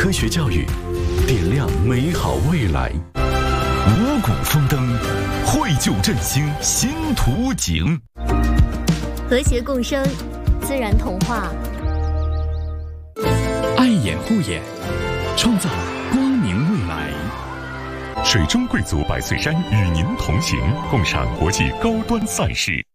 科学教育，点亮美好未来。五谷丰登，绘就振兴新图景。 和谐共生，自然童话。 爱眼护眼，创造光明未来。 水中贵族百岁山与您同行，共赏国际高端赛事。